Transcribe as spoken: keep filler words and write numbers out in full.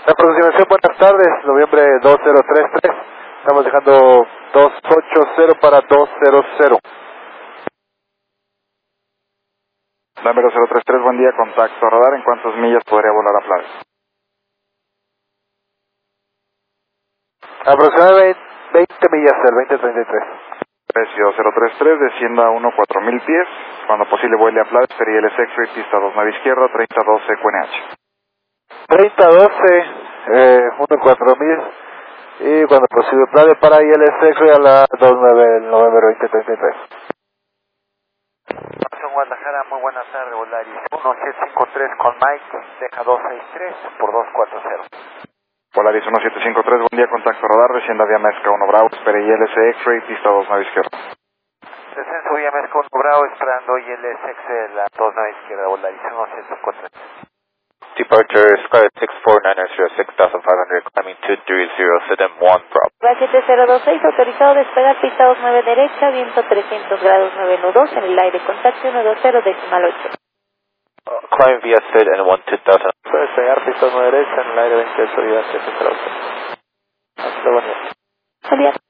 Aproximación, buenas tardes, noviembre dos cero tres tres, estamos dejando dos ochenta para dos cero cero. Número cero tres tres, buen día, contacto radar, ¿en cuántas millas podría volar a Flores? Aproximadamente veinte millas, el veinte treinta y tres. Precio cero tres tres, descienda a uno cuatro mil pies, cuando posible vuele a Flores, P L S X-Ray, pista dos nave izquierda, treinta doce Q N H. treinta doce, eh, uno cuatro mil, y cuando posible plane para I L S X-Ray a la dos nueve, el noviembre veinte treinta y tres. Guadalajara, muy buenas tardes, Volaris uno siete cinco tres con Mike, deja dos seis tres por dos cuatro cero. Volaris uno siete cinco tres, buen día, contacto radar, descienda vía Mezca uno Bravo, espera I L S X-Ray, pista dos nave izquierda. Descenso vía Mezca uno Bravo, esperando I L S X, la dos nave izquierda, Volaris uno siete cinco tres. Departure Skyline six four nine zero six thousand five hundred, climbing two three zero, seven one Bravo. siete cero dos seis, autorizado despegar, pista dos nueve derecha, viento trescientos grados nueve nudos, en el aire, contacto uno dos cero decimal ocho. Uh, climb via S E D N one two thousand. Puede despegar, pista dos nueve derecha, en el aire veintiocho, vida trescientos ocho. Hasta luego. Buen día.